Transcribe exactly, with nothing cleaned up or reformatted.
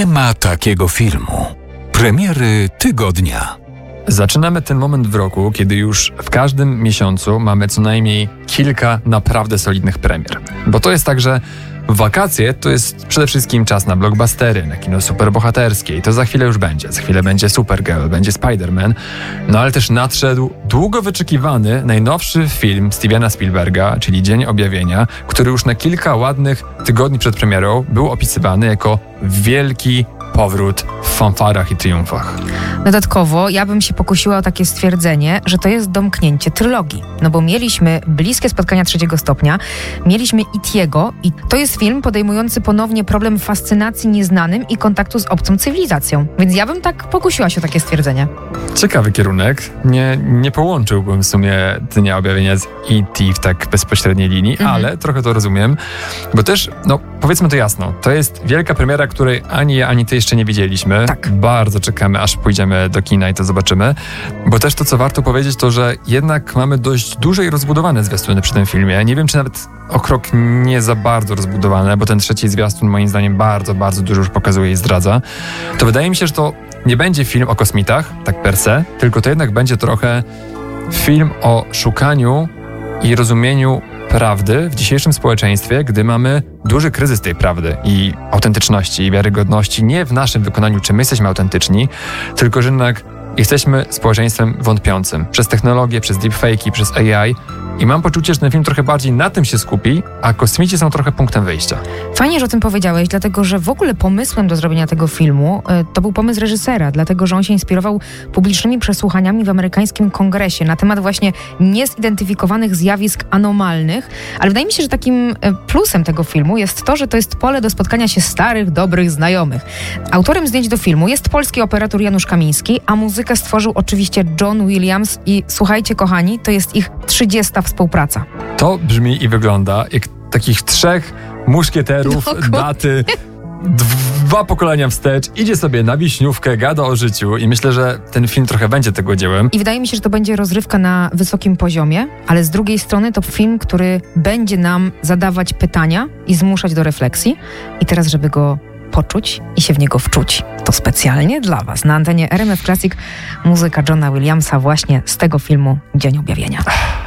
Nie ma takiego filmu. Premiery tygodnia. Zaczynamy ten moment w roku, kiedy już w każdym miesiącu mamy co najmniej kilka naprawdę solidnych premier. Bo to jest tak, że wakacje to jest przede wszystkim czas na blockbustery, na kino superbohaterskie i to za chwilę już będzie. Za chwilę będzie Supergirl, będzie Spider-Man, no ale też nadszedł długo wyczekiwany najnowszy film Stevena Spielberga, czyli Dzień Objawienia, który już na kilka ładnych tygodni przed premierą był opisywany jako wielki powrót w fanfarach i triumfach. Dodatkowo ja bym się pokusiła o takie stwierdzenie, że to jest domknięcie trylogii. No bo mieliśmy Bliskie spotkania trzeciego stopnia, mieliśmy Itiego i to jest film podejmujący ponownie problem fascynacji nieznanym i kontaktu z obcą cywilizacją. Więc ja bym tak pokusiła się o takie stwierdzenie. Ciekawy kierunek. Nie, nie połączyłbym w sumie Dnia Objawienia z E T w tak bezpośredniej linii, mhm. ale trochę to rozumiem, bo też, no powiedzmy to jasno, to jest wielka premiera, której ani ja, ani ty jeszcze nie widzieliśmy. Tak. Bardzo czekamy, aż pójdziemy do kina i to zobaczymy. Bo też to, co warto powiedzieć, to, że jednak mamy dość duże i rozbudowane zwiastuny przy tym filmie. Nie wiem, czy nawet o krok nie za bardzo rozbudowane, bo ten trzeci zwiastun moim zdaniem bardzo, bardzo dużo już pokazuje i zdradza. To wydaje mi się, że to nie będzie film o kosmitach, tak per se, tylko to jednak będzie trochę film o szukaniu i rozumieniu prawdy w dzisiejszym społeczeństwie, gdy mamy duży kryzys tej prawdy i autentyczności i wiarygodności, nie w naszym wykonaniu, czy my jesteśmy autentyczni, tylko że jednak jesteśmy społeczeństwem wątpiącym. Przez technologię, przez deepfake'i, przez A I. I mam poczucie, że ten film trochę bardziej na tym się skupi, a kosmici są trochę punktem wyjścia. Fajnie, że o tym powiedziałeś, dlatego że w ogóle pomysłem do zrobienia tego filmu y, to był pomysł reżysera, dlatego że on się inspirował publicznymi przesłuchaniami w amerykańskim kongresie na temat właśnie niezidentyfikowanych zjawisk anomalnych, ale wydaje mi się, że takim y, plusem tego filmu jest to, że to jest pole do spotkania się starych, dobrych znajomych. Autorem zdjęć do filmu jest polski operator Janusz Kamiński, a muzykę stworzył oczywiście John Williams i słuchajcie kochani, to jest ich trzydziesta współpraca. To brzmi i wygląda jak takich trzech muszkieterów, no, daty, dwa pokolenia wstecz, idzie sobie na wiśniówkę, gada o życiu i myślę, że ten film trochę będzie tego dziełem. I wydaje mi się, że to będzie rozrywka na wysokim poziomie, ale z drugiej strony to film, który będzie nam zadawać pytania i zmuszać do refleksji. I teraz, żeby go poczuć i się w niego wczuć, to specjalnie dla Was na antenie R M F Classic muzyka Johna Williamsa właśnie z tego filmu Dzień Objawienia.